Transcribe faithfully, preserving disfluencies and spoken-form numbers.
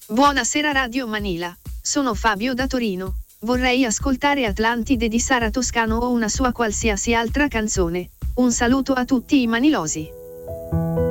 Buonasera Radio Manila, sono Fabio da Torino. Vorrei ascoltare Atlantide di Sara Toscano o una sua qualsiasi altra canzone. Un saluto a tutti i manilosi.